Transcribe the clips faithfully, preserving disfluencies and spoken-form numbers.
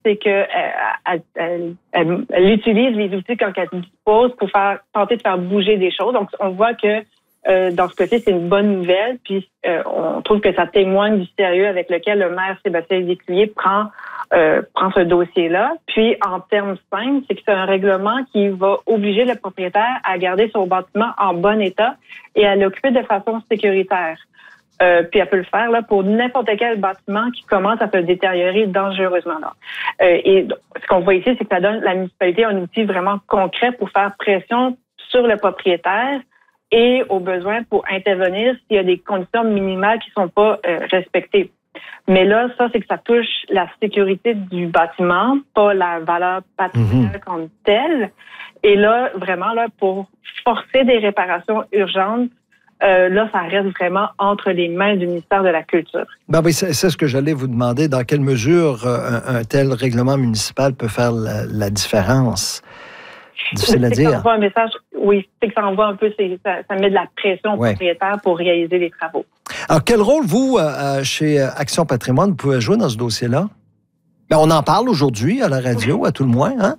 c'est que euh, elle, elle, elle, elle utilise les outils quand elle dispose pour faire tenter de faire bouger des choses. Donc, on voit que euh, dans ce cas-ci, c'est une bonne nouvelle. Puis, euh, on trouve que ça témoigne du sérieux avec lequel le maire Sébastien Lécuyer prend euh, prend ce dossier-là. Puis, en termes simples, c'est que c'est un règlement qui va obliger le propriétaire à garder son bâtiment en bon état et à l'occuper de façon sécuritaire. Euh, puis elle peut le faire là pour n'importe quel bâtiment qui commence à se détériorer dangereusement. Là. Euh, et ce qu'on voit ici, c'est que ça donne la municipalité un outil vraiment concret pour faire pression sur le propriétaire et au besoin pour intervenir s'il y a des conditions minimales qui sont pas euh, respectées. Mais là, ça, c'est que ça touche la sécurité du bâtiment, pas la valeur patrimoniale mmh. comme telle. Et là, vraiment, là, pour forcer des réparations urgentes, Euh, là, ça reste vraiment entre les mains du ministère de la Culture. Ben oui, c'est, c'est ce que j'allais vous demander. Dans quelle mesure euh, un, un tel règlement municipal peut faire la, la différence? Difficile à dire. Ça envoie un message, oui, c'est que ça envoie un peu, c'est, ça, ça met de la pression aux ouais. propriétaires pour réaliser les travaux. Alors, quel rôle, vous, euh, chez Action Patrimoine, vous pouvez jouer dans ce dossier-là? Ben, on en parle aujourd'hui à la radio, à tout le moins, hein?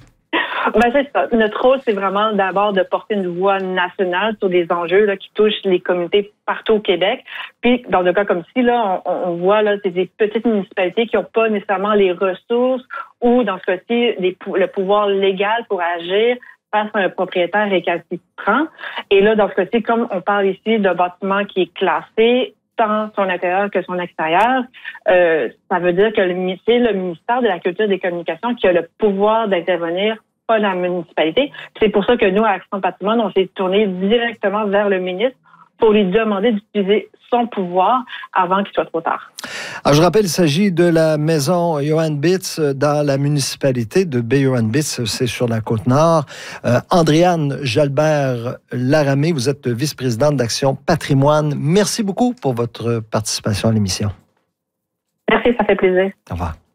Ben, c'est ça. Notre rôle, c'est vraiment d'abord de porter une voix nationale sur des enjeux là, qui touchent les communautés partout au Québec. Puis, dans un cas comme ci, là, on, on voit là, c'est des petites municipalités qui n'ont pas nécessairement les ressources ou, dans ce cas-ci, les, le pouvoir légal pour agir face à un propriétaire récalcitrant. Et là, dans ce cas-ci, comme on parle ici d'un bâtiment qui est classé, tant son intérieur que son extérieur, euh, ça veut dire que le, c'est le ministère de la Culture et des Communications qui a le pouvoir d'intervenir, pas la municipalité. C'est pour ça que nous, à Action Patrimoine, on s'est tourné directement vers le ministre pour lui demander d'utiliser son pouvoir avant qu'il soit trop tard. Alors, je rappelle, il s'agit de la maison Johan Bitz dans la municipalité de Baie-Johan Bitz, c'est sur la Côte-Nord. Euh, Andréane Jalbert-Laramé, vous êtes vice-présidente d'Action Patrimoine. Merci beaucoup pour votre participation à l'émission. Merci, ça fait plaisir. Au revoir.